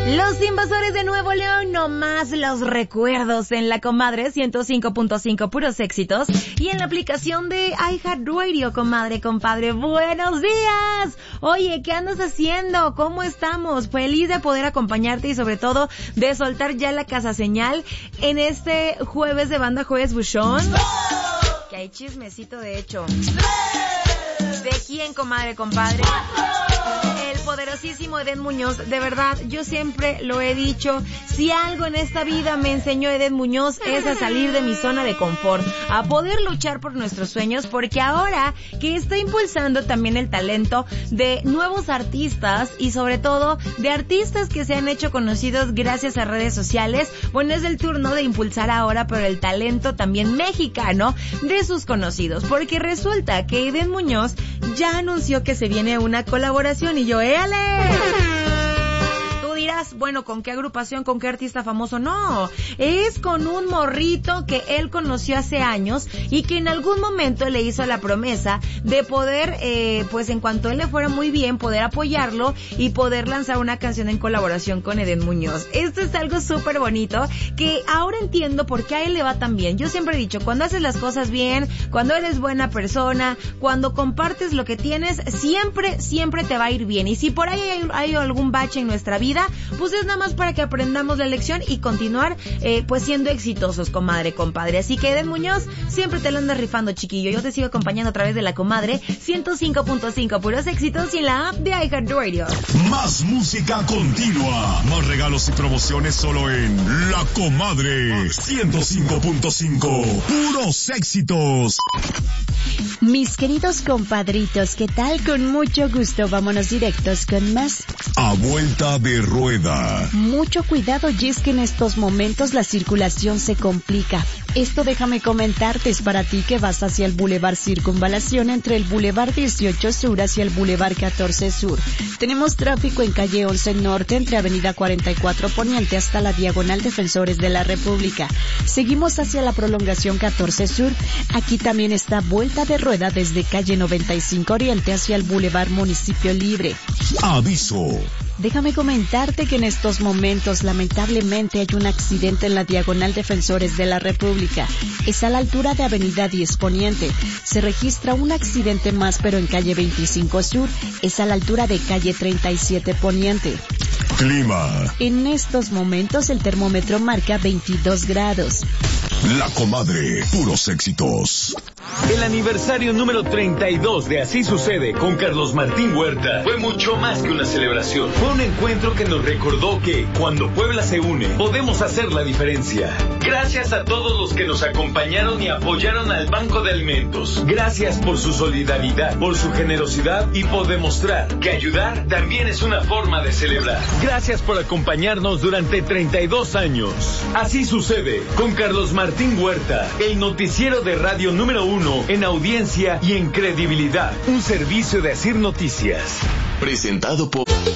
Los Invasores de Nuevo León, no más los recuerdos en la comadre 105.5, puros éxitos, y en la aplicación de iHeartRadio, comadre, compadre. Buenos días. Oye, ¿qué andas haciendo? ¿Cómo estamos? Feliz de poder acompañarte y sobre todo de soltar ya la casa señal en este jueves de Banda Jueves Buchón. Que hay chismecito, de hecho. ¿De quién, comadre, compadre? El poderosísimo Edén Muñoz. De verdad, yo siempre lo he dicho, si algo en esta vida me enseñó Edén Muñoz es a salir de mi zona de confort, a poder luchar por nuestros sueños, porque ahora que está impulsando también el talento de nuevos artistas y sobre todo de artistas que se han hecho conocidos gracias a redes sociales, bueno, es el turno de impulsar ahora pero el talento también mexicano de sus conocidos, porque resulta que Edén Muñoz ya anunció que se viene una colaboración y yo, ¡éale! Tú dirás, bueno, ¿con qué agrupación, con qué artista famoso? No, es con un morrito que él conoció hace años y que en algún momento le hizo la promesa de poder, pues en cuanto él le fuera muy bien, poder apoyarlo y poder lanzar una canción en colaboración con Edén Muñoz. Esto es algo súper bonito que ahora entiendo por qué a él le va tan bien. Yo siempre he dicho, cuando haces las cosas bien, cuando eres buena persona, cuando compartes lo que tienes, siempre te va a ir bien. Y si por ahí hay algún bache en nuestra vida, pues es nada más para que aprendamos la lección y continuar pues siendo exitosos, comadre, compadre. Así que Edén Muñoz, siempre te lo andas rifando, chiquillo. Yo te sigo acompañando a través de la comadre 105.5, puros éxitos, y en la app de iHeartRadio. Más música continua, más regalos y promociones solo en La Comadre 105.5, puros éxitos. Mis queridos compadritos, ¿qué tal? Con mucho gusto, vámonos directos con más. A vuelta de rueda. Mucho cuidado, y es que en estos momentos la circulación se complica. Esto déjame comentarte, es para ti que vas hacia el Boulevard Circunvalación, entre el Boulevard 18 Sur hacia el Boulevard 14 Sur. Tenemos tráfico en calle 11 Norte, entre avenida 44 Poniente hasta la diagonal Defensores de la República. Seguimos hacia la prolongación 14 Sur. Aquí también está vuelta de rueda desde calle 95 Oriente hacia el Boulevard Municipio Libre. Aviso. Déjame comentarte que en estos momentos lamentablemente hay un accidente en la diagonal Defensores de la República. Es a la altura de avenida 10 Poniente. Se registra un accidente más pero en calle 25 Sur. Es a la altura de calle 37 Poniente. Clima. En estos momentos el termómetro marca 22 grados. La Comadre, puros éxitos. El aniversario número 32 de Así Sucede con Carlos Martín Huerta fue mucho más que una celebración. Fue un encuentro que nos recordó que cuando Puebla se une, podemos hacer la diferencia. Gracias a todos los que nos acompañaron y apoyaron al Banco de Alimentos. Gracias por su solidaridad, por su generosidad y por demostrar que ayudar también es una forma de celebrar. Gracias por acompañarnos durante 32 años. Así Sucede con Carlos Martín Huerta, el noticiero de radio número 1 en audiencia y en credibilidad. Un servicio de Asir Noticias. Presentado por